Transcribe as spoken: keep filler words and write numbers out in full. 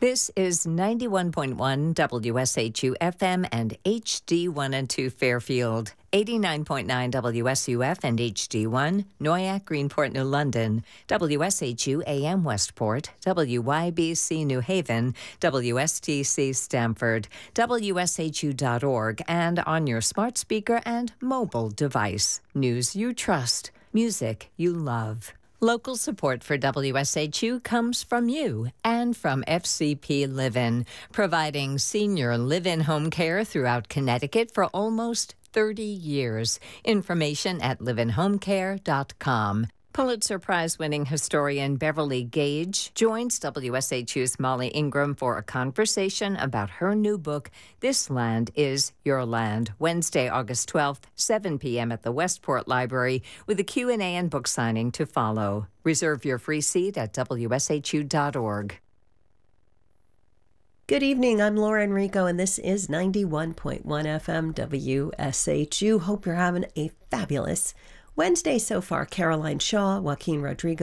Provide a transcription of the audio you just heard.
This is ninety-one point one W S H U F M and H D one and two Fairfield, eighty-nine point nine W S U F and H D one, Noyak, Greenport, New London, W S H U A M Westport, W Y B C New Haven, W S T C Stamford, W S H U dot org, and on your smart speaker and mobile device. News you trust, music you love. Local support for W S H U comes from you and from F C P Live-In, providing senior live-in home care throughout Connecticut for almost thirty years. Information at live in home care dot com. Pulitzer Prize-winning historian Beverly Gage joins W S H U's Molly Ingram for a conversation about her new book, This Land Is Your Land, Wednesday, August twelfth, seven p.m. at the Westport Library, with a Q and A and book signing to follow. Reserve your free seat at W S H U dot org. Good evening, I'm Laura Enrico, and this is ninety-one point one F M W S H U. Hope you're having a fabulous Wednesday so far. Caroline Shaw, Joaquin Rodriguez,